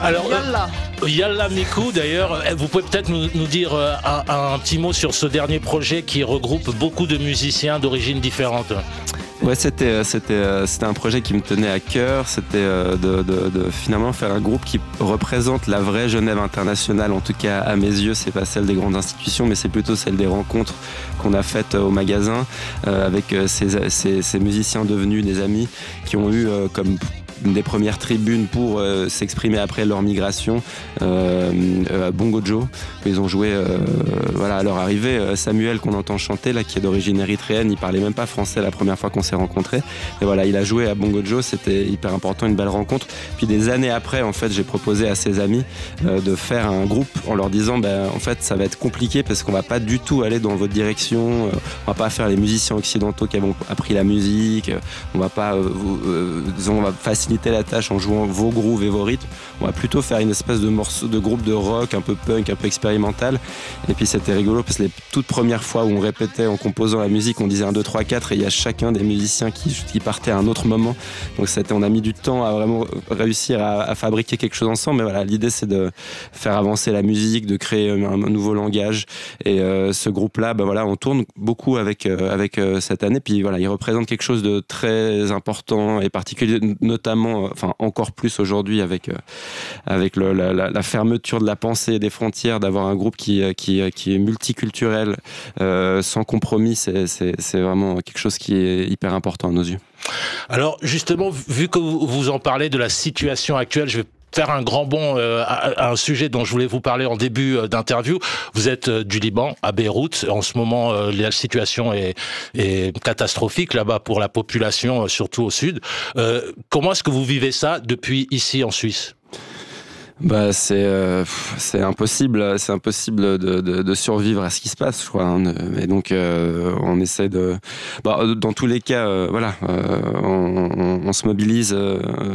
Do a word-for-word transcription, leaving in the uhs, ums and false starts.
Alors, Yalla. euh, Yalla Mikou, d'ailleurs, vous pouvez peut-être nous, nous dire euh, un, un petit mot sur ce dernier projet qui regroupe beaucoup de musiciens d'origines différentes. Ouais, c'était, c'était, c'était un projet qui me tenait à cœur. C'était de, de, de finalement faire un groupe qui représente la vraie Genève internationale. En tout cas, à mes yeux, c'est pas celle des grandes institutions, mais c'est plutôt celle des rencontres qu'on a faites au magasin euh, avec ces, ces, ces musiciens devenus des amis qui ont eu euh, comme une des premières tribunes pour euh, s'exprimer après leur migration euh, à Bongo Joe. Ils ont joué euh, voilà, à leur arrivée. Samuel, qu'on entend chanter, là, qui est d'origine érythréenne, il parlait même pas français la première fois qu'on s'est rencontrés. Et voilà, il a joué à Bongo Joe, c'était hyper important, une belle rencontre. Puis des années après, en fait, j'ai proposé à ses amis euh, de faire un groupe en leur disant, ben, en fait, ça va être compliqué parce qu'on va pas du tout aller dans votre direction. Euh, on va pas faire les musiciens occidentaux qui ont appris la musique. On va pas, euh, euh, disons, on va faciliter la tâche en jouant vos grooves et vos rythmes. On va plutôt faire une espèce de morceau de groupe de rock un peu punk, un peu expérimental. Et puis c'était rigolo parce que les toutes premières fois où on répétait en composant la musique, on disait un, deux, trois, quatre et il y a chacun des musiciens qui, qui partait à un autre moment. Donc c'était, on a mis du temps à vraiment réussir à, à fabriquer quelque chose ensemble. Mais voilà, l'idée c'est de faire avancer la musique, de créer un, un nouveau langage. Et euh, ce groupe-là, ben voilà, on tourne beaucoup avec, euh, avec euh, cette année. Puis voilà, il représente quelque chose de très important et particulier, notamment enfin encore plus aujourd'hui avec, euh, avec le, la, la fermeture de la pensée et des frontières, d'avoir un groupe qui, qui, qui est multiculturel, euh, sans compromis, c'est, c'est, c'est vraiment quelque chose qui est hyper important à nos yeux. Alors justement, vu que vous en parlez de la situation actuelle, je vais faire un grand bond euh, à, à un sujet dont je voulais vous parler en début euh, d'interview. Vous êtes euh, du Liban, à Beyrouth. En ce moment, euh, la situation est, est catastrophique là-bas pour la population, euh, surtout au sud. Euh, comment est-ce que vous vivez ça depuis ici en Suisse ? Bah c'est euh, c'est impossible, c'est impossible de, de, de survivre à ce qui se passe, je crois. Hein. Et donc euh, on essaie de, bah, dans tous les cas, euh, voilà, euh, on, on, on se mobilise. Euh,